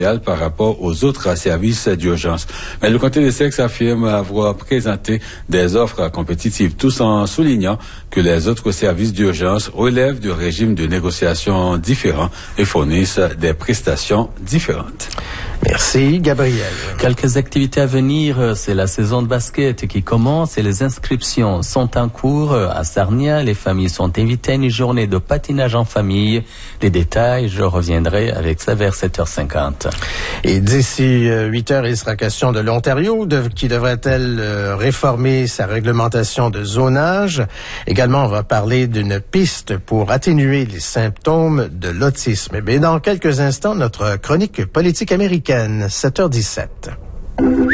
par rapport aux autres services d'urgence. Mais le comité des sexes affirme avoir présenté des offres compétitives, tout en soulignant que les autres services d'urgence relèvent du régime de négociation différent et fournissent des prestations différentes. Merci, Gabriel. Quelques activités à venir, c'est la saison de basket qui commence et les inscriptions sont en cours à Sarnia. Les familles sont invitées à une journée de patinage en famille. Les détails, je reviendrai avec ça vers 7h50. Et d'ici 8h, il sera question de l'Ontario, qui devrait-elle réformer sa réglementation de zonage. Également, on va parler d'une piste pour atténuer les symptômes de l'autisme. Mais dans quelques instants, notre chronique politique américaine, 7h17.